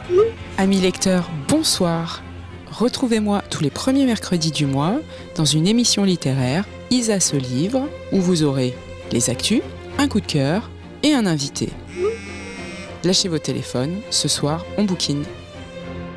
Amis lecteurs, bonsoir. Retrouvez-moi tous les premiers mercredis du mois dans une émission littéraire, Isa se livre, où vous aurez les actus, un coup de cœur et un invité. Lâchez vos téléphones, ce soir on bouquine.